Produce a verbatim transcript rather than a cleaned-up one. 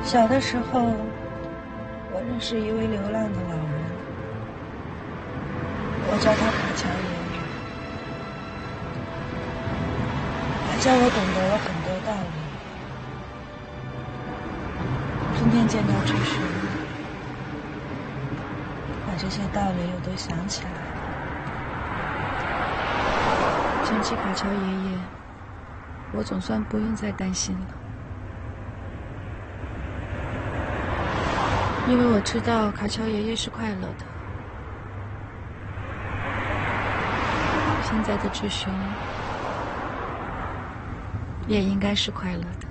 小的时候，我认识一位流浪的老人，我叫他卡乔爷爷。他教我懂得了很多道理。今天见到志雄，把这些道理又都想起来。想起卡乔爷爷，我总算不用再担心了。因为我知道卡乔爷爷是快乐的，现在的志雄也应该是快乐的。